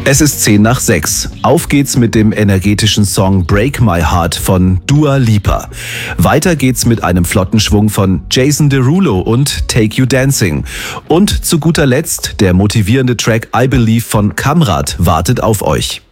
Es ist 10 nach 6. Auf geht's mit dem energetischen Song Break My Heart von Dua Lipa. Weiter geht's mit einem flotten Schwung von Jason Derulo und Take You Dancing. Und zu guter Letzt der motivierende Track I Believe von Kamrat wartet auf euch.